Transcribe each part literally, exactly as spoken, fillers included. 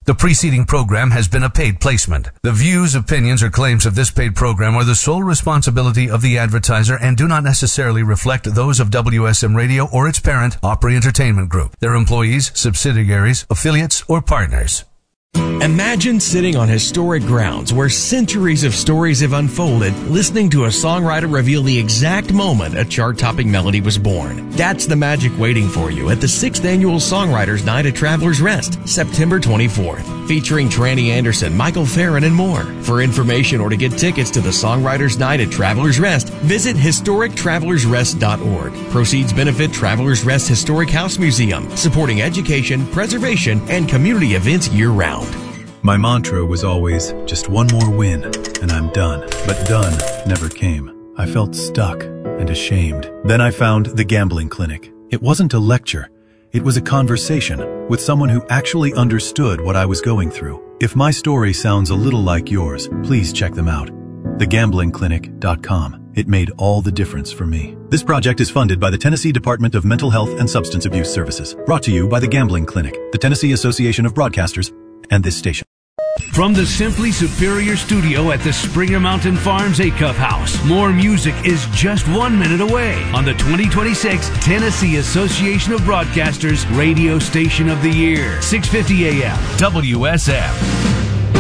The preceding program has been a paid placement. The views, opinions, or claims of this paid program are the sole responsibility of the advertiser and do not necessarily reflect those of W S M Radio or its parent, Opry Entertainment Group, their employees, subsidiaries, affiliates, or partners. Imagine sitting on historic grounds where centuries of stories have unfolded, listening to a songwriter reveal the exact moment a chart-topping melody was born. That's the magic waiting for you at the sixth Annual Songwriters Night at Travelers Rest, September twenty-fourth, featuring Tranny Anderson, Michael Farron, and more. For information or to get tickets to the Songwriters Night at Travelers Rest, visit historic travelers rest dot org. Proceeds benefit Travelers Rest Historic House Museum, supporting education, preservation, and community events year-round. My mantra was always, just one more win, and I'm done. But done never came. I felt stuck and ashamed. Then I found the Gambling Clinic. It wasn't a lecture. It was a conversation with someone who actually understood what I was going through. If my story sounds a little like yours, please check them out. the gambling clinic dot com. It made all the difference for me. This project is funded by the Tennessee Department of Mental Health and Substance Abuse Services. Brought to you by the Gambling Clinic, the Tennessee Association of Broadcasters, and this station. From the Simply Superior studio at the Springer Mountain Farms Acuff House, more music is just one minute away on the twenty twenty-six Tennessee Association of Broadcasters Radio Station of the Year, six fifty A M W S M.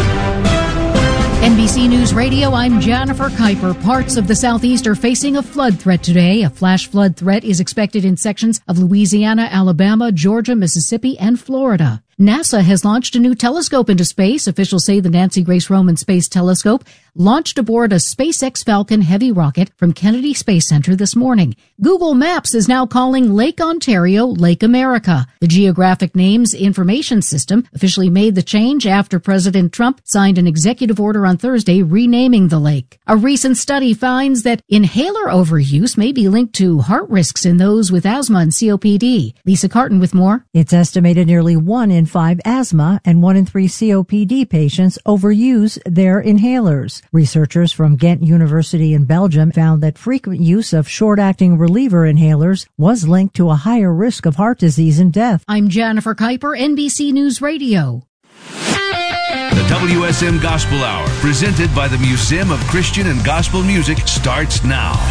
N B C News Radio, I'm Jennifer Kuiper. Parts of the Southeast are facing a flood threat today. A flash flood threat is expected in sections of Louisiana, Alabama, Georgia, Mississippi, and Florida. NASA has launched a new telescope into space. Officials say the Nancy Grace Roman Space Telescope launched aboard a SpaceX Falcon Heavy rocket from Kennedy Space Center this morning. Google Maps is now calling Lake Ontario Lake America. The Geographic Names Information System officially made the change after President Trump signed an executive order on Thursday renaming the lake. A recent study finds that inhaler overuse may be linked to heart risks in those with asthma and C O P D. Lisa Carton with more. It's estimated nearly one in five asthma and one in three C O P D patients overuse their inhalers. Researchers from Ghent University in Belgium found that frequent use of short-acting reliever inhalers was linked to a higher risk of heart disease and death. I'm Jennifer Kuiper, N B C News Radio. The W S M Gospel Hour, presented by the Museum of Christian and Gospel Music, starts now.